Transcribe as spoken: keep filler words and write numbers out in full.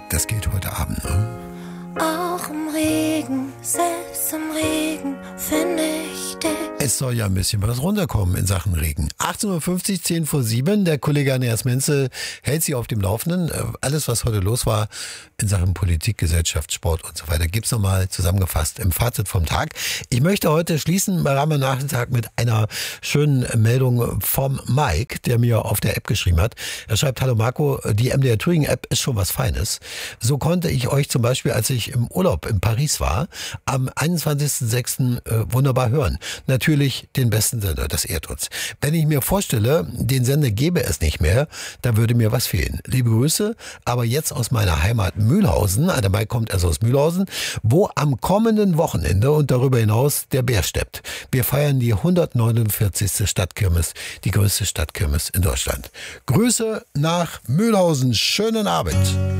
das gilt heute Abend, ne? Auch im Regen, selbst im Regen, finde ich dich. Es soll ja ein bisschen was runterkommen in Sachen Regen. achtzehn Uhr fünfzig, zehn vor sieben. Der Kollege Andreas Menzel hält Sie auf dem Laufenden. Alles, was heute los war in Sachen Politik, Gesellschaft, Sport und so weiter, gibt's nochmal zusammengefasst im Fazit vom Tag. Ich möchte heute schließen bei Rahmen Nachmittag mit einer schönen Meldung vom Mike, der mir auf der App geschrieben hat. Er schreibt: Hallo Marco, die M D R Thüringen App ist schon was Feines. So konnte ich euch zum Beispiel, als ich im Urlaub in Paris war, am einundzwanzigsten sechsten Äh, wunderbar hören. Natürlich den besten Sender, das ehrt uns. Wenn ich mir vorstelle, den Sender gäbe es nicht mehr, dann würde mir was fehlen. Liebe Grüße, aber jetzt aus meiner Heimat Mühlhausen, dabei kommt also aus Mühlhausen, wo am kommenden Wochenende und darüber hinaus der Bär steppt. Wir feiern die hundertneunundvierzigste Stadtkirmes, die größte Stadtkirmes in Deutschland. Grüße nach Mühlhausen, schönen Abend.